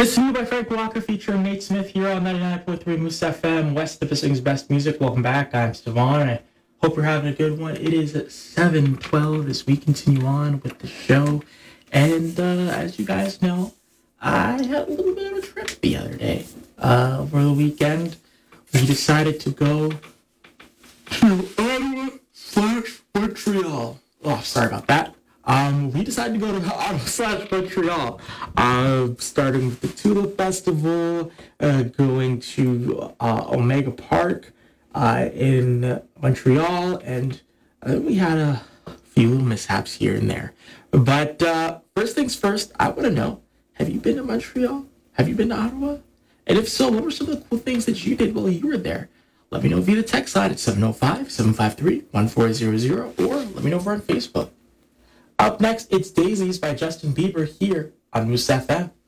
This is New by Frank Walker featuring Nate Smith here on 99.3 Moose FM, West of Pacific's best music. Welcome back. I'm Stevon. I hope you're having a good one. It is 7:12 as we continue on with the show. And as you guys know, I had a little bit of a trip the other day. Over the weekend, we decided to go to Ottawa/Montreal. Oh, sorry about that. We decided to go to Ottawa/Montreal, starting with the Tulip Festival, going to Omega Park in Montreal, and we had a few little mishaps here and there. But first things first, I want to know, have you been to Montreal? Have you been to Ottawa? And if so, what were some of the cool things that you did while you were there? Let me know via the text line at 705-753-1400, or let me know over on Facebook. Up next, it's Daisies by Justin Bieber here on Moose FM.